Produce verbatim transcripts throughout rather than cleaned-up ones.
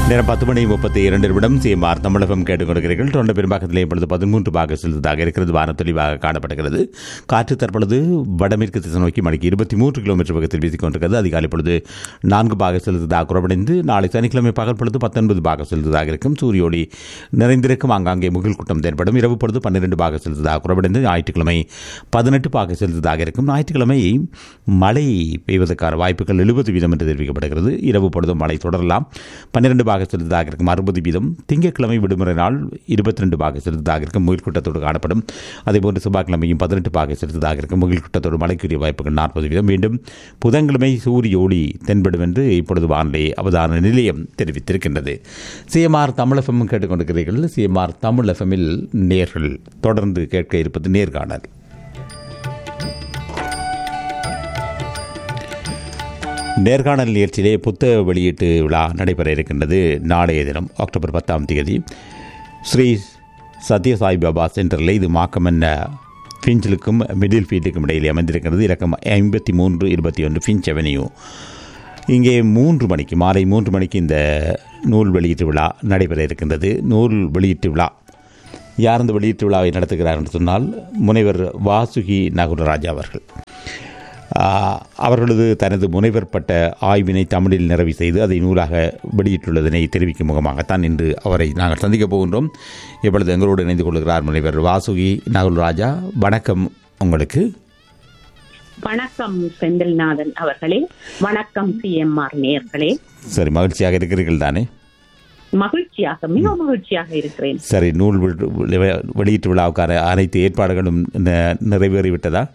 நேரம் பத்து மணி முப்பத்தி இரண்டு நிமிடம் சிஎம்ஆர் தமிழகம் கேட்டுக் கொடுக்கிறீர்கள். தொண்ட பெரும்பாக்கத்தில் இப்பொழுது பதிமூன்று பாக செலுத்ததாக இருக்கிறது. வானம் தெளிவாக காணப்படுகிறது. காற்று தற்பொழுது வடமேற்கு திசை நோக்கி மணிக்கு இருபத்தி மூன்று கிலோமீட்டர் வேகத்தில் வீசிக் கொண்டிருக்கிறது. அதிகாலை பொழுது நான்கு பாக செலுத்ததாக குறைவடைந்து நாளை சனிக்கிழமை பகல் பொழுது பத்தொன்பது பாக செலுத்ததாக இருக்கும். சூரிய ஒளி நிறைந்திருக்கும். ஆங்காங்கே முகில் கூட்டம் தென்படும். இரவு பொழுது பன்னிரண்டு பாக செலுத்ததாக குறைவடைந்து ஞாயிற்றுக்கிழமை பதினெட்டு பாக செலுத்ததாக இருக்கும். ஞாயிற்றுக்கிழமை மழை பெய்வதற்கான வாய்ப்புகள் எழுபது வீதம் என்று தெரிவிக்கப்படுகிறது. இரவு பொழுது மழை தொடரலாம். பன்னிரண்டு பாக செலுத்ததாக இருக்கும். அறுபது வீதம். திங்கட்கிழமை விடுமுறை நாள் இருபத்தி ரெண்டு பாக செலுத்ததாக இருக்கும். முகில் கூட்டத்தோடு காணப்படும். அதேபோன்று செவ்வாய்க்கிழமையும் பதினெட்டு பாக செலுத்ததாக இருக்கும். முகில் கூட்டத்தோடு மழைக்குரிய வாய்ப்புகள் நாற்பது வீதம். மீண்டும் புதன்கிழமை சூரிய ஒளி தென்படும் என்று இப்பொழுது வானிலை அவதான நிலையம் தெரிவித்திருக்கின்றது. சிஎம்ஆர் தமிழ் எஃப்எம் கேட்டுக்கொண்டிருக்கிறீர்கள். சிஎம்ஆர் தமிழ் எஃப்எம்மில் நேர்கள் தொடர்ந்து கேட்க இருப்பது நேர்காணல். நேர்காணல் நிகழ்ச்சியிலே புத்தக வெளியீட்டு விழா நடைபெற இருக்கின்றது. நாளைய தினம் அக்டோபர் பத்தாம் தேதி ஸ்ரீ சத்யசாய் பாபா சென்டரில் இது மாக்கமன் ஃபிஞ்சிலுக்கும் மிடில் ஃபீல்டுக்கும் இடையிலே அமைந்திருக்கிறது. இலக்கம் ஐம்பத்தி மூன்று இருபத்தி ஒன்று ஃபிஞ்ச் அவென்யூ. இங்கே மூன்று மணிக்கு மாலை மூன்று மணிக்கு இந்த நூல் வெளியீட்டு விழா நடைபெற இருக்கின்றது. நூல் வெளியீட்டு விழா யார் இந்த வெளியீட்டு விழாவை நடத்துகிறார் என்று சொன்னால் முனைவர் வாசுகி நகுலராஜா அவர்கள். அவர்களது தனது முனைவர் பட்ட ஆய்வினை தமிழில் நிறைவு செய்து அதை நூலாக வெளியிட்டுள்ளதனை தெரிவிக்கும் முகமாகத்தான் இன்று அவரை நாங்கள் சந்திக்கப் போகின்றோம். இப்பொழுது எங்களோடு இணைந்து கொள்கிறார் முனைவர் வாசுகி நகுலராஜா. வணக்கம் உங்களுக்கு. வணக்கம் செந்தில்நாதன் அவர்களே. வணக்கம் சிஎம்ஆர் நேயர்களே. சரி, மகிழ்ச்சியாக இருக்கிறீர்கள் தானே? மகிழ்ச்சியாக, மிக மகிழ்ச்சியாக இருக்கிறேன். சரி, நூல் வெளியீட்டு விழாவுக்கான அனைத்து ஏற்பாடுகளும் நிறைவேறிவிட்டதா?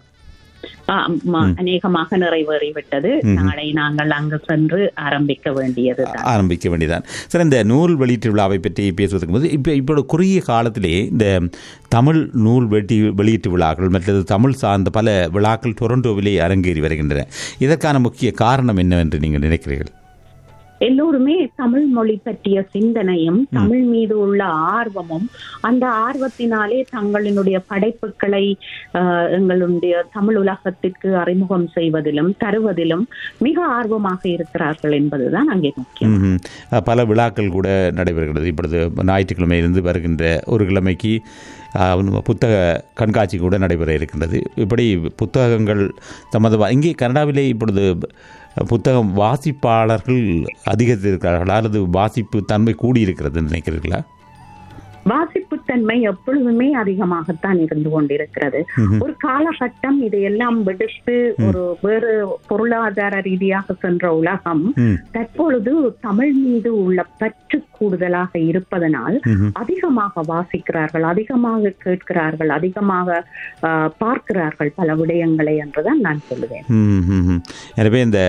அநேகமாக நிறைவேறிவிட்டது. நாளை நாங்கள் அங்கு சென்று ஆரம்பிக்க வேண்டியது ஆரம்பிக்க வேண்டியதான். சார், இந்த நூல் வெளியீட்டு விழாவை பற்றி பேசுவதற்கு போது இப்போ இப்போ குறுகிய காலத்திலே இந்த தமிழ் நூல் வெட்டி வெளியீட்டு விழாக்கள் மற்றது தமிழ் சார்ந்த பல விழாக்கள் டொரண்டோவிலே அரங்கேறி வருகின்றன. இதற்கான முக்கிய காரணம் என்னவென்று நீங்கள் நினைக்கிறீர்கள்? எல்லோருமே தமிழ் மொழி பற்றிய சிந்தனையும் தமிழ் மீது உள்ள ஆர்வமும் அந்த ஆர்வத்தினாலே தங்களினுடைய படைப்புகளை எங்களுடைய தமிழ் உலகத்திற்கு அறிமுகம் செய்வதிலும் தருவதிலும் மிக ஆர்வமாக இருக்கிறார்கள் என்பதுதான் அங்கே முக்கியம். பல விழாக்கள் கூட நடைபெறுகிறது. இப்பொழுது ஞாயிற்றுக்கிழமை இருந்து வருகின்ற ஒரு கிழமைக்கு புத்தக கண்காட்சி கூட நடைபெற இருக்கின்றது. இப்படி புத்தகங்கள் தமது இங்கே கனடாவிலே இப்பொழுது புத்தகம் வாசிப்பாளர்கள் அதிகரித்திருக்கிறார்களா அல்லது வாசிப்பு தன்மை கூடியிருக்கிறது நினைக்கிறீர்களா? வாசிப்புத்தன்மை எப்பொழுதுமே அதிகமாகத்தான் இருந்து கொண்டிருக்கிறது. ஒரு காலகட்டம் இதையெல்லாம் விடுத்து ஒரு வேறு பொருளாதார ரீதியாக சென்ற உலகம் தற்பொழுது தமிழ் மீது உள்ள பற்று கூடுதலாக இருப்பதனால் அதிகமாக வாசிக்கிறார்கள், அதிகமாக கேட்கிறார்கள், அதிகமாக பார்க்கிறார்கள் பல விடயங்களை என்றுதான் நான் சொல்லுவேன். எனவே இந்த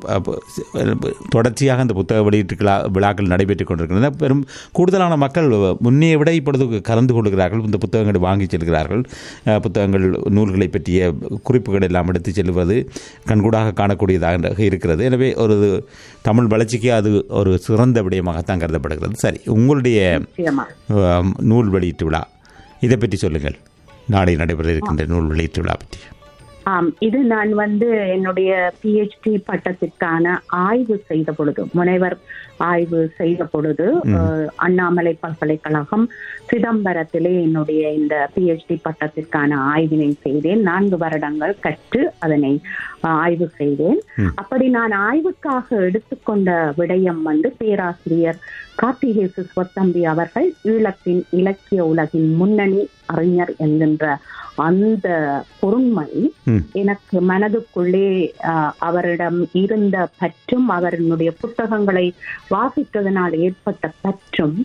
தொடர்ச்சியாக இந்த புத்தக வெளியீட்டு விழாக்கள் நடைபெற்றுக் கொண்டிருக்கின்றன. பெரும் கூடுதலான மக்கள் முன்னே விட இப்பொழுது கலந்து கொள்கிறார்கள். இந்த புத்தகங்களை வாங்கி செல்கிறார்கள். புத்தகங்கள் நூல்களை பற்றிய குறிப்புகள் எல்லாம் எடுத்து செல்வது கண்கூடாக காணக்கூடியதாக இருக்கிறது. எனவே ஒரு தமிழ் வளர்ச்சிக்கு அது ஒரு சிறந்த விடயமாகத்தான் கருதப்படுகிறது. சரி, உங்களுடைய நூல் வெளியீட்டு விழா இதை பற்றி சொல்லுங்கள். நாளை நடைபெற இருக்கின்ற நூல் வெளியீட்டு விழா பற்றி. ஆம், இது நான் வந்து என்னுடைய பிஹெச்டி பட்டத்திற்கான ஆய்வு செய்த பொழுது, முனைவர் ஆய்வு செய்த பொழுது அண்ணாமலை பல்கலைக்கழகம் சிதம்பரத்திலே என்னுடைய இந்த பிஹெச்டி பட்டத்திற்கான ஆய்வினை செய்தேன். நான்கு வருடங்கள் கற்று அதனை ஆய்வு செய்தேன். அப்படி நான் ஆய்வுக்காக எடுத்துக்கொண்ட விடயம் வந்து பேராசிரியர் கார்த்திகேசு ஸ்வத்தம்பி அவர்கள் ஈழத்தின் இலக்கிய உலகின் முன்னணி அறிஞர் என்கின்ற அந்த பொருண்மை எனக்கு மனதுக்குள்ளே அவரிடம் இருந்த பற்றும் அவருடைய புத்தகங்களை வாசித்ததனால் ஏற்பட்ட பற்றும்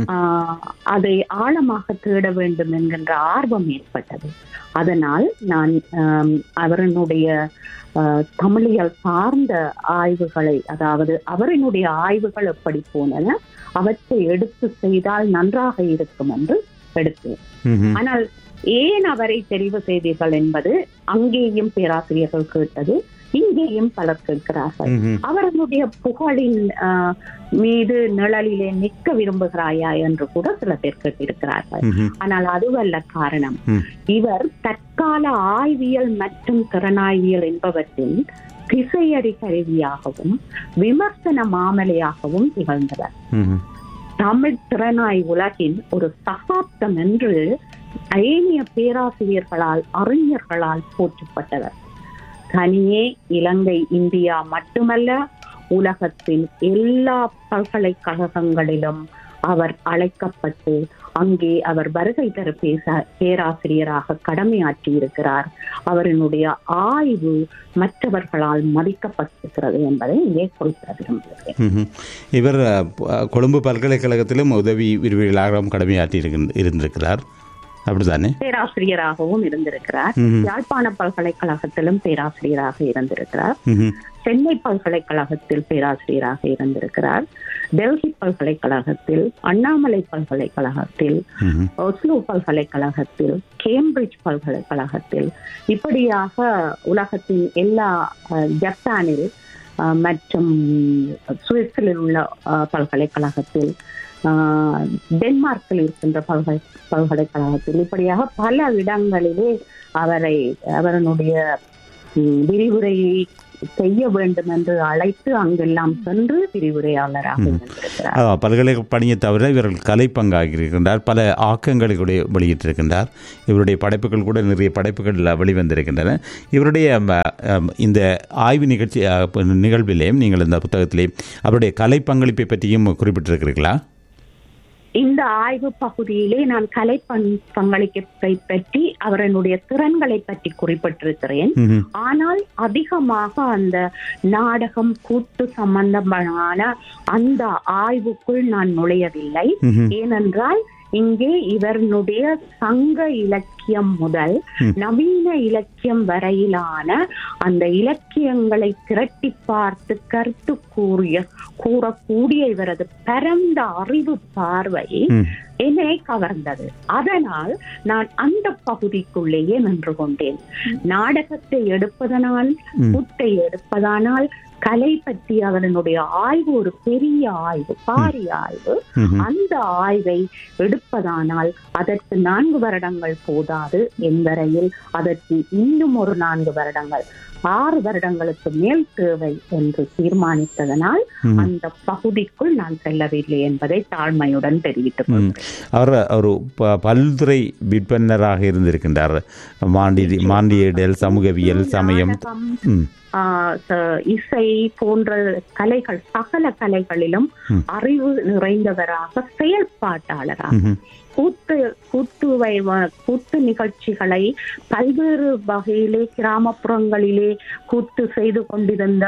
அதை ஆழமாக தேட வேண்டும் என்கின்ற ஆர்வம் ஏற்பட்டது. அதனால் நான் அவருடைய தமிழியல் சார்ந்த ஆய்வுகளை, அதாவது அவரினுடைய ஆய்வுகள் எப்படி போனன அவற்றை எடுத்து செய்தால் நன்றாக இருக்கும் என்று எடுத்தேன். ஆனால் ஏன் அவரை தெரிவு செய்தீர்கள் என்பது அங்கேயும் பேராசிரியர்கள் கேட்டது, இங்கேயும் பலர் கேட்கிறார்கள். அவர்களுடைய புகழின் மீது நிழலிலே நிற்க விரும்புகிறாயா என்று கூட சில பேர் கேட்டிருக்கிறார்கள். ஆனால் அதுவல்ல காரணம். இவர் தற்கால ஆய்வியல் மற்றும் திறனாய்வியல் என்பவற்றின் திசையறி கருவியாகவும் விமர்சன மாமலையாகவும் திகழ்ந்தவர். தமிழ் திறனாய் உலகின் ஒரு சகாப்தம் என்று ஏனைய பேராசிரியர்களால் அறிஞர்களால் போற்றப்பட்டவர். தனியே இலங்கை, இந்தியா மட்டுமல்ல, உலகத்தின் எல்லா பல்கலைக்கழகங்களிலும் அவர் அழைக்கப்பட்டு அங்கே அவர் வருகை தர பேச பேராசிரியராக கடமையாற்றி இருக்கிறார். அவரினுடைய ஆய்வு மற்றவர்களால் மதிக்கப்பட்டிருக்கிறது என்பதை இங்கே குறிப்பிட விரும்புகிறேன். இவர் கொழும்பு பல்கலைக்கழகத்திலும் உதவி விரிவுரையாளராகவும் கடமையாற்றி இருந்திருக்கிறார், அப்படித்தானே? பேராசிரியராகவும் இருந்திருக்கிறார். யாழ்ப்பாண பல்கலைக்கழகத்திலும் பேராசிரியராக இருந்திருக்கிறார். சென்னை பல்கலைக்கழகத்தில் பேராசிரியராக இருந்திருக்கிறார். டெல்லி பல்கலைக்கழகத்தில், அண்ணாமலை பல்கலைக்கழகத்தில், ஒஸ்லோ பல்கலைக்கழகத்தில், கேம்பிரிட்ஜ் பல்கலைக்கழகத்தில், இப்படியாக உலகத்தின் எல்லா, ஜப்பானில் மற்றும் சுவிஸில் உள்ள பல்கலைக்கழகத்தில், டென்மார்க்கில் இருக்கின்ற பல்கலை பல்கலைக்கழகத்தில் இப்படியாக பல இடங்களிலே அவரை அவரனுடைய விரிவுரையை செய்ய வேண்டும் என்று அழைத்து அங்கெல்லாம் சென்று விரிவுரையாளராக இருந்திருக்கிறார். பல்கலை பணியை தவிர இவர்கள் கலை பங்காகியிருக்கின்றார், பல ஆக்கங்களை கூட வெளியிட்டிருக்கின்றார். இவருடைய படைப்புகள் கூட நிறைய படைப்புகள் வெளிவந்திருக்கின்றன. இவருடைய இந்த ஆய்வு நிகழ்ச்சி நிகழ்விலேயும் நீங்கள் இந்த புத்தகத்திலேயும் அவருடைய கலை பங்களிப்பை பற்றியும் குறிப்பிட்டிருக்கிறீர்களா? இந்த ஆய்வு பகுதியிலே நான் கலை பங்களிப்பை பற்றி அவரனுடைய திறன்களை பற்றி குறிப்பிட்டிருக்கிறேன். ஆனால் அதிகமாக அந்த நாடகம், கூத்து சம்பந்தமான அந்த ஆய்வுக்குள் நான் நுழையவில்லை. ஏனென்றால் இங்கே இவருடைய சங்க இலக்கியம் முதல் நவீன இலக்கியம் வரையிலான அந்த இலக்கியங்களை திரட்டி பார்த்து கருத்து கூறிய கூறக்கூடிய இவரது பரந்த அறிவு பார்வை என்னை கவர்ந்தது. அதனால் நான் அந்த பகுதிக்குள்ளேயே நின்று கொண்டேன். நாடகத்தை எடுப்பதனால், கூத்தை எடுப்பதானால், கலை பற்றி அவனுடைய ஆய்வு ஒரு பெரிய ஆய்வு, பாரிய ஆய்வு. அந்த ஆய்வை எடுப்பதானால் அதற்கு நான்கு வருடங்கள் போதாது என்பரையில் அதற்கு இன்னும் ஒரு நான்கு வருடங்கள், ஆறு வருடங்களுக்கு மேல் தேவை என்று தீர்மானித்ததனால் அந்த பகுதிக்குள் நான் செல்லவில்லை என்பதை தாழ்மையுடன் தெரிவித்துக் கொள்கிறேன். அவர் ஒரு பல்துறை விற்பனராக இருந்திருக்கின்றார். மாண்டி மாண்டியடல், சமூகவியல், சமயம், இசை போன்ற கலைகள், சகல கலைகளிலும் அறிவு நிறைந்தவராக, செயல்பாட்டாளராக, கூத்து கூத்துவை கூத்து நிகழ்ச்சிகளை பல்வேறு வகையிலே கிராமப்புறங்களிலே கூத்து செய்து கொண்டிருந்த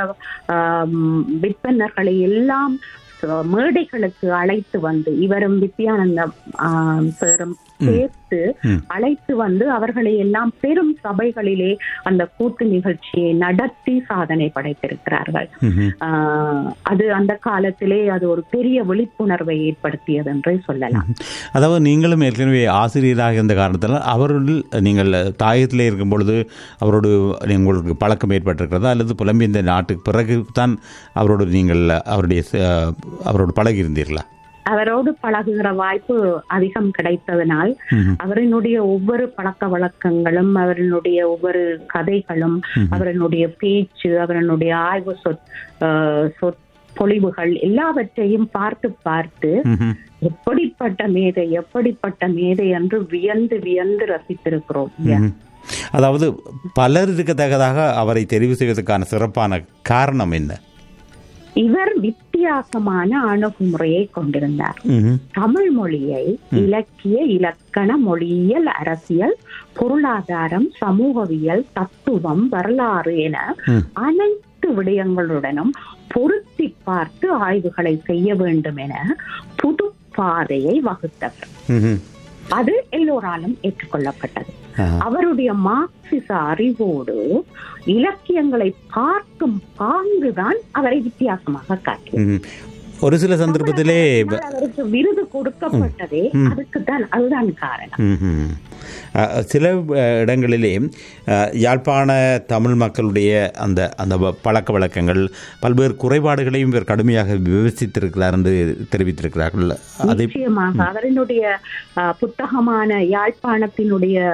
விற்பனர்களை எல்லாம் மேடைகளுக்கு அழைத்து வந்து, இவரும் வித்யானந்தம் சேரும் சேர்த்து அழைத்து வந்து அவர்களை எல்லாம் பெரும் சபைகளிலே அந்த கூட்டு நிகழ்ச்சியை நடத்தி சாதனை படைத்திருக்கிறார்கள். அது அந்த காலத்திலே அது ஒரு பெரிய விழிப்புணர்வை ஏற்படுத்தியது என்றே சொல்லலாம். அதாவது நீங்களும் ஏற்கனவே ஆசிரியராக இருந்த காரணத்தால் அவர்கள் நீங்கள் தாயத்திலே இருக்கும் பொழுது அவரோடு உங்களுக்கு பழக்கம் ஏற்பட்டிருக்கிறதா, அல்லது புலம்பெயர்ந்த நாட்டுக்கு பிறகு தான் அவரோடு நீங்கள் அவருடைய அவரோடு பழகி இருந்தீர்களா? அவரோடு பழகுகிற வாய்ப்பு அதிகம் கிடைத்ததனால் அவரினுடைய ஒவ்வொரு பழக்க வழக்கங்களும், அவரினுடைய ஒவ்வொரு கதைகளும், அவரினுடைய பேச்சு, அவரினுடைய ஆய்வு சொற் பொழிவுகள் எல்லாவற்றையும் பார்த்து பார்த்து எப்படிப்பட்ட மேதை, எப்படிப்பட்ட மேதை என்று வியந்து வியந்து ரசித்திருக்கிறோம். அதாவது பலர் இருக்கத்தக்கதாக அவரை தெரிவு செய்வதற்கான சிறப்பான காரணம் என்ன? இவர் வித்தியாசமான அணுகுமுறையை கொண்டிருந்தார். தமிழ் மொழியை இலக்கிய, இலக்கண, மொழியியல், அரசியல், பொருளாதாரம், சமூகவியல், தத்துவம், வரலாறு என அனைத்து விடயங்களுடனும் பொருத்தி பார்த்து ஆய்வுகளை செய்ய வேண்டும் என புது பாதையை வகுத்தவர். அது எல்லோராலும் ஏற்றுக்கொள்ளப்பட்டது. அவருடைய மார்க்சிச அறிவோடு இலக்கியங்களை பார்க்கும் பாங்குதான் அவரை வித்தியாசமாக காட்டியது. ஒரு சில சந்தர்ப்பத்திலே அவருக்கு விருது கொடுக்கப்பட்டதே அதுக்குத்தான், அதுதான் காரணம். சில இடங்களிலே யாழ்ப்பாண தமிழ் மக்களுடைய அந்த அந்த பழக்க வழக்கங்கள், பல்வேறு குறைபாடுகளையும் இவர் கடுமையாக விமர்சித்திருக்கிறார் என்று தெரிவித்திருக்கிறார்கள். நிச்சயமாக அவரினுடைய புத்தகமான யாழ்ப்பாணத்தினுடைய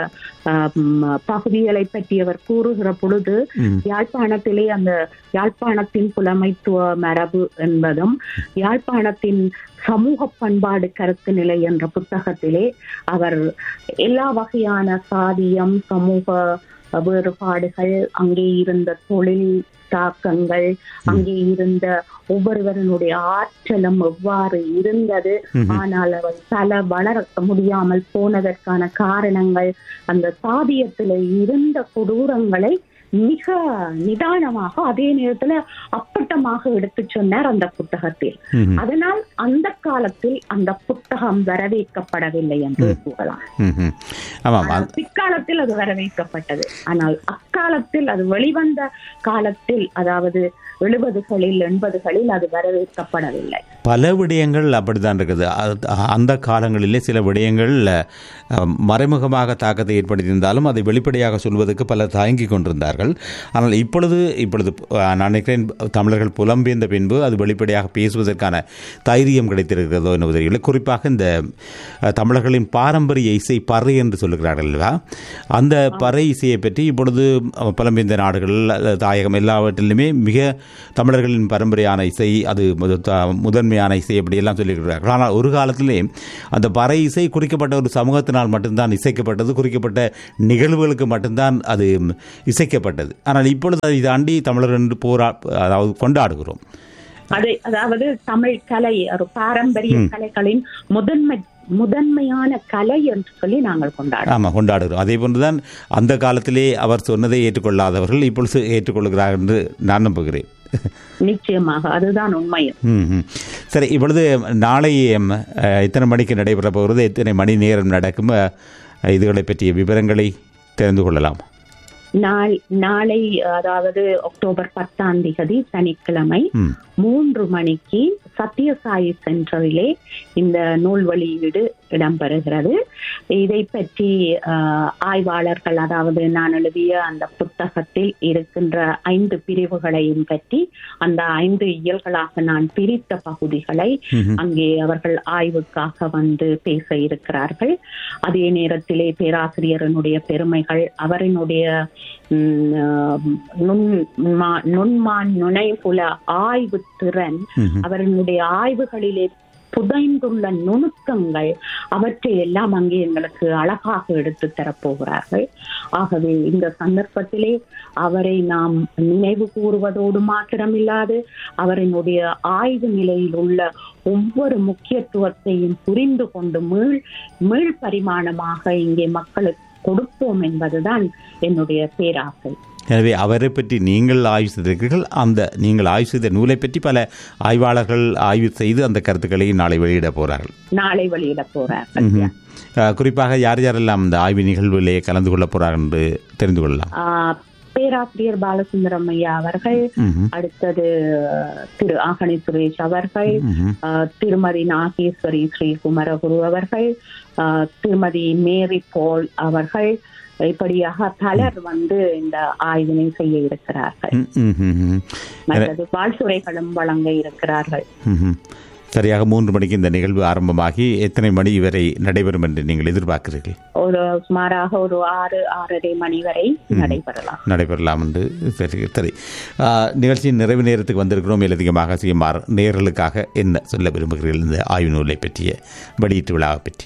பகுதிகளை பற்றி அவர் கூறுகிற பொழுது யாழ்ப்பாணத்திலே அந்த யாழ்ப்பாணத்தின் புலமைத்துவ மரபு என்பதும் யாழ்ப்பாணத்தின் சமூக பண்பாடு கருத்து நிலை என்ற புத்தகத்திலே அவர் எல்லா வகையான சாதியம் சமூக வேறுபாடுகள் அங்கே இருந்த தொழில் தாக்கங்கள் அங்கே இருந்த ஒவ்வொருவருடைய ஆற்றலும் எவ்வாறு இருந்தது, ஆனால் அவர் பல வளர முடியாமல் போனதற்கான காரணங்கள், அந்த சாதியத்தில் இருந்த கொடூரங்களை மிக நிதானமாக அதே நேரத்துல அப்பட்டமாக எடுத்து சொன்னார் அந்த புத்தகத்தில். அதனால் அந்த காலத்தில் அந்த புத்தகம் வரவேற்கப்படவில்லை என்று கூறலாம். பிற்காலத்தில் அது வரவேற்கப்பட்டது. ஆனால் அக்காலத்தில் அது வெளிவந்த காலத்தில், அதாவது எழுபதுகளில் எண்பதுகளில் அது வரவேற்கப்படவில்லை. பல விடயங்கள் அப்படித்தான் இருக்குது. அந்த காலங்களிலே சில விடயங்கள் மறைமுகமாக தாக்கத்தை ஏற்படுத்தியிருந்தாலும் அதை வெளிப்படையாக சொல்வதற்கு பலர் தயங்கி கொண்டிருந்தார்கள். ஆனால் இப்பொழுது இப்பொழுது நான் நினைக்கிறேன் தமிழர்கள் புலம்பெயர்ந்த பின்பு அது வெளிப்படையாக பேசுவதற்கான தைரியம் கிடைத்திருக்கிறதோ என்பது தெரியவில்லை. குறிப்பாக இந்த தமிழர்களின் பாரம்பரிய இசை பறை என்று சொல்லுகிறார்கள் அல்லவா, அந்த பறை இசையை பற்றி இப்பொழுது புலம்பெயர்ந்த நாடுகள் தாயகம் எல்லாவற்றிலுமே மிக தமிழர்களின் பரம்பரையான இசை, அது முதன்மையான இசை அப்படியெல்லாம் சொல்லியிருக்கிறார்கள். ஆனால் ஒரு காலத்திலே அந்த பறை இசை குறிக்கப்பட்ட ஒரு சமூகத்தினால் மட்டும்தான் இசைக்கப்பட்டது, குறிக்கப்பட்ட நிகழ்வுகளுக்கு மட்டும்தான் அது இசைக்கப்பட்டது. ஆனால் இப்பொழுது அதை தாண்டி தமிழர் என்று போரா அதாவது கொண்டாடுகிறோம். அதை அதாவது தமிழ் கலை ஒரு பாரம்பரிய கலைகளின் முதன்மை முதன்மையான கலை என்று சொல்லி நாங்கள் கொண்டாடுறோம். ஆமாம், கொண்டாடுகிறோம். அதே போன்றுதான் அந்த காலத்திலே அவர் சொன்னதை ஏற்றுக்கொள்ளாதவர்கள் இப்பொழுது ஏற்றுக்கொள்கிறார்கள் என்று நான் நம்புகிறேன். நிச்சயமாக அதுதான் உண்மையும். சரி, இப்பொழுது நாளை எத்தனை மணிக்கு நடைபெற போகிறது, எத்தனை மணி நேரம் நடக்கும், இதுகளை பற்றிய விவரங்களை தெரிந்து கொள்ளலாம். நாள் நாளை அதாவது அக்டோபர் பத்தாம் தேதி சனிக்கிழமை மூன்று மணிக்கு சத்யசாயி சென்டரிலே இந்த நூல் வெளியீடு இடம்பெறுகிறது. இதை பற்றி ஆய்வாளர்கள், அதாவது நான் எழுதிய அந்த புத்தகத்தில் இருக்கின்ற ஐந்து பிரிவுகளையும் பற்றி அந்த ஐந்து இயல்களாக நான் பிரித்த பகுதிகளை அங்கே அவர்கள் ஆய்வுக்காக வந்து பேச இருக்கிறார்கள். அதே நேரத்திலே பேராசிரியரனுடைய பெருமைகள், அவரினுடைய நுண்மான் நுணைபுல ஆய்வு திறன், அவர்களுடைய ஆய்வுகளிலே புதைந்துள்ள நுணுக்கங்கள், அவற்றை எல்லாம் அங்கே எங்களுக்கு அழகாக எடுத்து தரப்போகிறார்கள். ஆகவே இந்த சந்தர்ப்பத்திலே அவரை நாம் நினைவு கூறுவதோடு மாத்திரமில்லாது அவரினுடைய ஆய்வு நிலையில் உள்ள ஒவ்வொரு முக்கியத்துவத்தையும் புரிந்து கொண்டு மீள் மீள் பரிமாணமாக இங்கே மக்களுக்கு கொடுப்போம் என்பதுதான் என்னுடைய பேராசை. எனவே அவரை பற்றி நீங்கள் ஆய்வு செய்திருக்கிறீர்கள். அந்த நீங்கள் ஆய்வு செய்த நூலை பற்றி பல ஆய்வாளர்கள் ஆய்வு செய்து அந்த கருத்துக்களை நாளை வெளியிட போறார்கள். நாளை வெளியிட போறார்கள். குறிப்பாக யார் யாரெல்லாம் அந்த ஆய்வு நிகழ்வுகளே கலந்து கொள்ள போறார்கள் என்று தெரிந்து கொள்ளலாம். பேராசிரியர் பாலசுந்தரம் ஐயா அவர்கள், அடுத்தது திரு ஆகணி சுரேஷ் அவர்கள், திருமதி நாகேஸ்வரி ஸ்ரீ குமரகுரு அவர்கள், திருமதி மேரி போல் அவர்கள், இப்படியாக பலர் வந்து இந்த ஆய்வினை செய்ய இருக்கிறார்கள். மற்றது வாழ்த்துரைகளும் வழங்க இருக்கிறார்கள். சரியாக மூன்று மணிக்கு இந்த நிகழ்வு ஆரம்பமாகி எத்தனை மணி வரை நடைபெறும் என்று நீங்கள் எதிர்பார்க்கிறீர்கள்? ஒரு சுமாராக ஒரு ஆறு ஆறரை மணி வரை நடைபெறலாம் நடைபெறலாம் என்று சரி. சரி, நிகழ்ச்சியின் நிறைவு நேரத்துக்கு வந்திருக்கிறோம். அதிகமாக சிஎம்ஆர் நேயர்களுக்காக என்ன சொல்ல விரும்புகிறீர்கள் இந்த ஆய்வு நூலை பற்றிய வெளியீட்டு விழாவை பற்றி?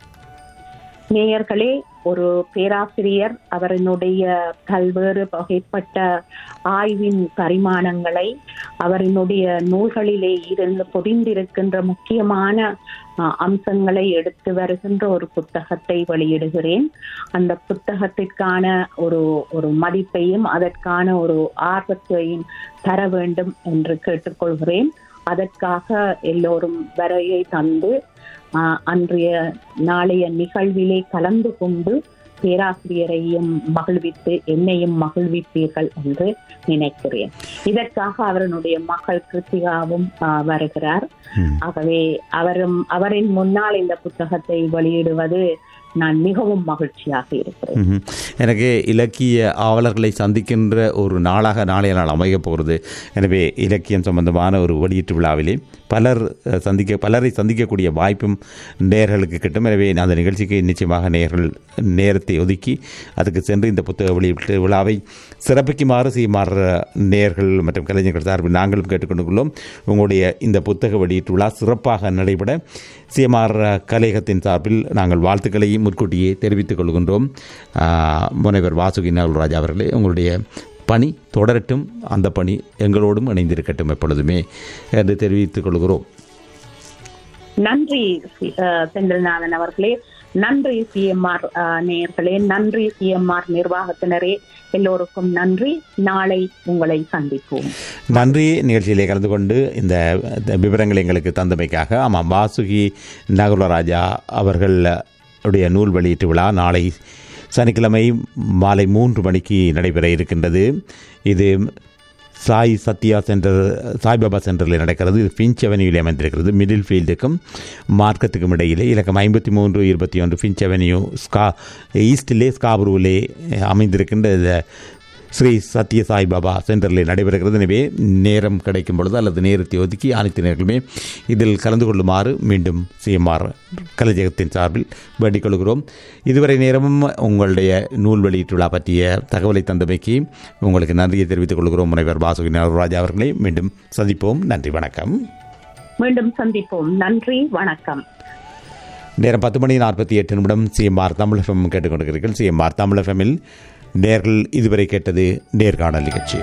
நேயர்களே, ஒரு பேராசிரியர் அவரினுடைய பல்வேறு வகைப்பட்ட ஆய்வின் பரிமாணங்களை, அவரினுடைய நூல்களிலே இருந்து பொதிந்திருக்கின்ற முக்கியமான அம்சங்களை எடுத்து வருகின்ற ஒரு புத்தகத்தை வெளியிடுகிறேன். அந்த புத்தகத்திற்கான ஒரு ஒரு மதிப்பையும் அதற்கான ஒரு ஆர்வத்தையும் தர வேண்டும் என்று கேட்டுக்கொள்கிறேன். அதற்காக எல்லோரும் வரையை தந்து அன்றைய நாளைய நிகழ்விலே கலந்து கொண்டு பேராசிரியரையும் மகிழ்வித்து என்னையும் மகிழ்விப்பீர்கள் என்று நினைக்கிறேன். இதற்காக அவருடைய மகள் கிருத்திகாவும் வருகிறார். ஆகவே அவரும் அவரின் முன்னால் இந்த புத்தகத்தை வெளியிடுவது நான் மிகவும் மகிழ்ச்சியாக இருக்கிறேன். எனக்கு இலக்கிய ஆவலர்களை சந்திக்கின்ற ஒரு நாளாக நாளைய நாள் அமையப் போகிறது. எனவே இலக்கியம் சம்பந்தமான ஒரு வெளியீட்டு விழாவிலே பலர் சந்திக்க பலரை சந்திக்கக்கூடிய வாய்ப்பும் நேயர்களுக்கு கிட்டும். எனவே அந்த நிகழ்ச்சிக்கு நிச்சயமாக நேயர்கள் நேரத்தை ஒதுக்கி அதுக்கு சென்று இந்த புத்தக வெளியீட்டு விழாவை சிறப்பிக்குமாறு செய்யுமாறு நேயர்கள் மற்றும் கலைஞர்கள் சார்பில் நாங்களும் கேட்டுக்கொண்டுள்ளோம். உங்களுடைய இந்த புத்தக வெளியீட்டு விழா சிறப்பாக நடைபெற சிஎம்ஆர் கலையகத்தின் சார்பில் நாங்கள் வாழ்த்துக்களையும் முன்கூட்டியே தெரிவித்துக் கொள்கின்றோம். முனைவர் வாசுகி நாகராஜா அவர்களே, உங்களுடைய பணி தொடரட்டும், அந்த பணி எங்களோடும் இணைந்திருக்கட்டும் எப்பொழுதுமே என்று தெரிவித்துக் கொள்கிறோம். நன்றி செந்தில்நாதன் அவர்களே, நன்றி சிஎம்ஆர் நேயர்களே, நன்றி சிஎம்ஆர் நிர்வாகத்தினரே, எல்லோருக்கும் நன்றி. நாளை உங்களை சந்திப்போம். நன்றி. நிகழ்ச்சியிலே கலந்து கொண்டு இந்த விவரங்களை எங்களுக்கு தந்தமைக்காக. ஆமாம், வாசுகி நாகராஜா அவர்களுடைய நூல் வெளியீட்டு விழா நாளை சனிக்கிழமை மாலை மூன்று மணிக்கு நடைபெற இருக்கின்றது. இது சாய் சத்யா சென்டர், சாய்பாபா சென்டரில் நடக்கிறது. இது ஃபின்ச் அவென்யூவில் அமைந்திருக்கிறது. மிடில் ஃபீல்டுக்கும் மார்க்கத்துக்கும் இடையிலே இலக்கம் ஐம்பத்தி மூன்று இருபத்தி ஒன்று ஃபின்ச் அவென்யூ ஸ்கா ஈஸ்டிலே ஸ்காபுருவிலே அமைந்திருக்கின்ற ஸ்ரீ சத்ய சாய்பாபா சென்டரில் நடைபெறுகிறது. எனவே நேரம் கிடைக்கும் பொழுது அல்லது நேரத்தை ஒதுக்கி அனைத்து நேரங்களுமே இதில் கலந்து கொள்ளுமாறு மீண்டும் சிஎம்ஆர் கலைஞகத்தின் சார்பில் வேண்டிக் கொள்கிறோம். இதுவரை நேரமும் உங்களுடைய நூல் வெளியீட்டு விழா பற்றிய தகவலை தந்தமைக்கு உங்களுக்கு நன்றியை தெரிவித்துக் கொள்கிறோம். முனைவர் வாசுகி நாகராஜா அவர்களை மீண்டும் சந்திப்போம். நன்றி, வணக்கம். மீண்டும் சந்திப்போம். நன்றி, வணக்கம். நேரம் பத்து மணி நாற்பத்தி எட்டு நிமிடம். சிஎம்ஆர் தமிழ் எஃப்எம் கேட்டுக்கொண்டிருக்கிறீர்கள். சிஎம்ஆர் தமிழ் எஃப்எம்மில் நேர்கள் இதுவரை கேட்டது நேர்காணல் நிகழ்ச்சி.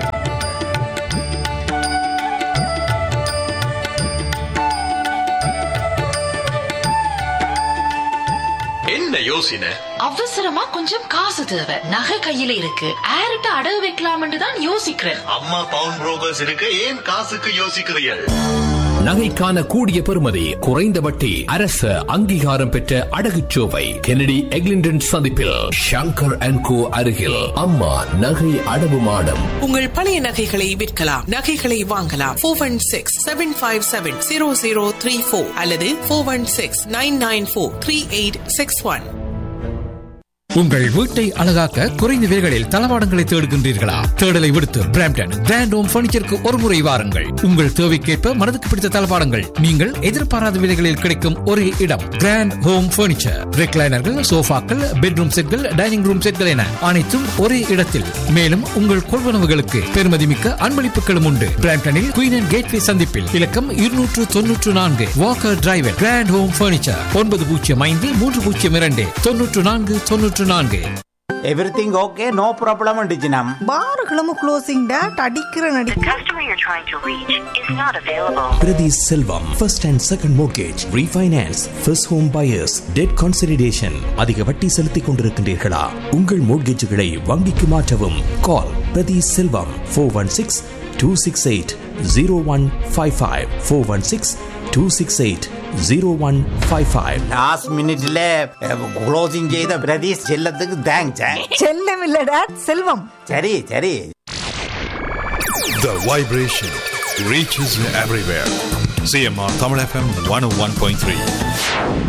என்ன யோசனை? அவசரமா கொஞ்சம் காசு தேவை, நகை கையில இருக்கு, ஆர்ட்ட அடகு வைக்கலாம்னு தான் யோசிக்கிறேன். அம்மா பவுன் புரோக்கர்ஸ் இருக்கு, ஏன் காசுக்கு யோசிக்கிறீர்கள்? நகைக்கான கூடிய பெறுமதி, குறைந்த வட்டி, அரசு அங்கீகாரம் பெற்ற அடகுச்சோவை கெனடி எக்லிண்டன் சந்திப்பில் ஷங்கர் அண்ட் கோ அருகில் அம்மா நகை அடவு மாடம். உங்கள் பழைய நகைகளை விற்கலாம், நகைகளை வாங்கலாம். Four one six seven five seven zero zero three four அல்லது four one six nine nine four three eight six one. உங்கள் வீட்டை அழகாக்க குறைந்த விலைகளில் தளவாடங்களை தேடுகின்றீர்களா? தேடலை விடுத்து பிராம்டன் கிராண்ட் ஹோம் பர்னிச்சருக்கு ஒரு முறை வாருங்கள். உங்கள் தேவைக்கேற்ப மனதுக்கு பிடித்த தளவாடங்கள் நீங்கள் எதிர்பாராத விலைகளில் கிடைக்கும் ஒரே இடம் கிராண்ட் ஹோம் பர்னிச்சர். ரெக்லைனர்கள், சோஃபாக்கள், பெட்ரூம் செட்கள், டைனிங் ரூம் செட்கள் என அனைத்தும் ஒரே இடத்தில். மேலும் உங்கள் கொள்வனவுகளுக்கு பெருமதிமிக்க அன்பளிப்புகளும் உண்டு. பிராம்டனில் குயின் அண்ட் கேட்வே சந்திப்பில் இலக்கம் இருநூற்று தொன்னூற்று நான்கு Walker driver. Grand home furniture ஒன்பது பூஜ்ஜியம் ஐந்து மூன்று பூஜ்ஜியம் இரண்டு தொன்னூற்று நான்கு தொன்னூற்று நான்கு. Everything okay, no problem டிஜினம். பாருகளும் closing date அடிக்கிற நடி. The customer you're trying to reach is not available. Prati Selvam, first and second mortgage, refinance, first home buyers, debt consolidation. அதிக வட்டி செலுத்திக் கொண்டிருக்கின்றீர்களா? உங்கள் மோட்கேஜுகளை வங்கிக்கு மாற்றவும். கால் பிரதி செல்வம் four one six two six eight zero one five five four one six two six eight zero one five five. Last மினிட்ல closing செய்த பிரதீஷ் செல்லத்துக்கு தேங்க்ஸ். செல்லம் இல்ல டேட், செல்வம். சரி சரி. The vibration reaches everywhere. C M R Tamil F M one oh one point three.